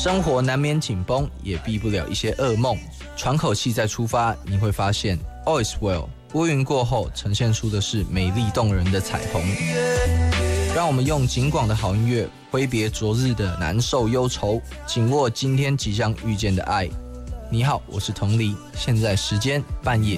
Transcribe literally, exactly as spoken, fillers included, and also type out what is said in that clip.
生活难免紧绷，也避不了一些噩梦。喘口气再出发，你会发现 All is well， 乌云过后呈现出的是美丽动人的彩虹。让我们用警广的好音乐挥别昨日的难受忧愁，紧握今天即将遇见的爱。你好，我是童黎，现在时间半夜